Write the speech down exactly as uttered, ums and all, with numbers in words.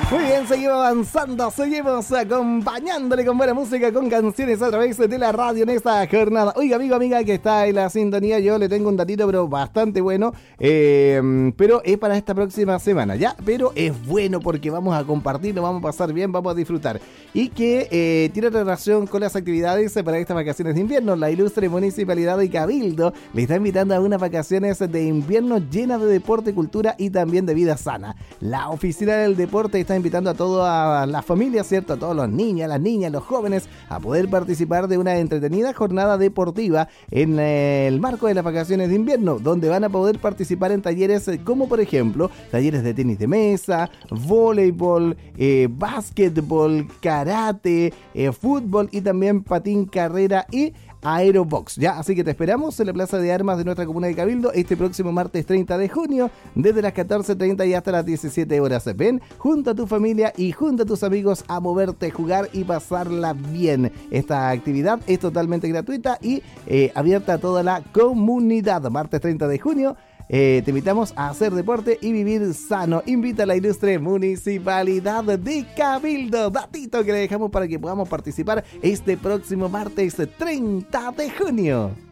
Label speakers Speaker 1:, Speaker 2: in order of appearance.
Speaker 1: Muy bien, seguimos avanzando, seguimos acompañándole con buena música, con canciones a través de la radio en esta jornada. Oiga, amigo, amiga, que está en la sintonía, yo le tengo un datito, pero bastante bueno, eh, pero es para esta próxima semana, ¿ya? Pero es bueno porque vamos a compartir, lo vamos a pasar bien, vamos a disfrutar. Y que eh, tiene relación con las actividades para estas vacaciones de invierno. La ilustre Municipalidad de Cabildo le está invitando a unas vacaciones de invierno llenas de deporte, cultura y también de vida sana. La Oficina del Deporte está invitando a toda la familia, ¿cierto? A todos los niños, las niñas, los jóvenes a poder participar de una entretenida jornada deportiva en el marco de las vacaciones de invierno, donde van a poder participar en talleres como, por ejemplo, talleres de tenis de mesa, voleibol, eh, básquetbol, karate, eh, fútbol y también patín, carrera y Aerobox, ya, así que te esperamos en la Plaza de Armas de nuestra comuna de Cabildo este próximo martes treinta de junio, desde las catorce treinta y hasta las diecisiete horas. Ven junto a tu familia y junto a tus amigos a moverte, jugar y pasarla bien. Esta actividad es totalmente gratuita y eh, abierta a toda la comunidad. Martes treinta de junio. Eh, te invitamos a hacer deporte y vivir sano. Invita a la ilustre Municipalidad de Cabildo. Datito que le dejamos para que podamos participar este próximo martes treinta de junio.